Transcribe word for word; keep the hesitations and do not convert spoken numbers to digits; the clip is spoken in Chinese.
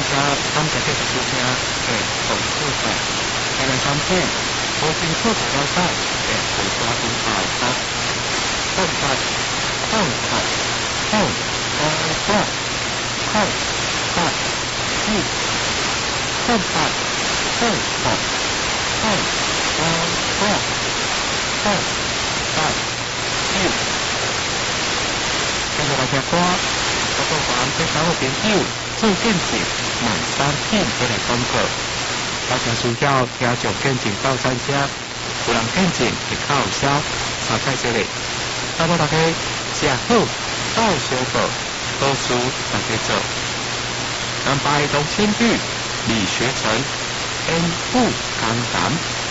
车三十个出车的总数的，台南三片，无清楚的了解的回家分报答，放发放发放发发放发一放发放发放发发放发一。跟住大家歌，我做完俾三个朋友做见证，万三片嘅嚟广告。大家需要听上见证到三车，有人见证会较有效，参赛这里。那么大家食好到小宝，好事大家做。南拜东千玉李学成，N 不肝胆。